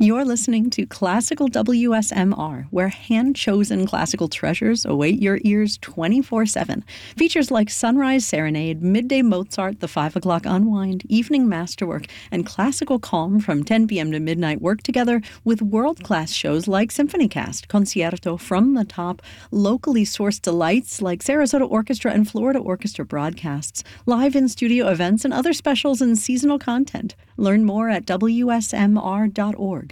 You're listening to Classical WSMR, where hand-chosen classical treasures await your ears 24/7. Features like Sunrise Serenade, Midday Mozart, the 5 o'clock Unwind, Evening Masterwork, and Classical Calm from 10 p.m. to midnight work together with world-class shows like SymphonyCast, Concierto, From the Top, locally sourced delights like Sarasota Orchestra and Florida Orchestra broadcasts, live in-studio events, and other specials and seasonal content. Learn more at WSMR.org.